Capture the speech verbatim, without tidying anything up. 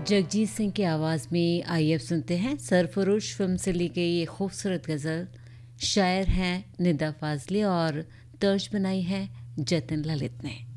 जगजीत सिंह की आवाज़ में आइए अब सुनते हैं सरफरोश फिल्म से ली गई ये खूबसूरत गज़ल। शायर हैं निदा फाजली और तर्ज बनाई है जतिन ललित ने।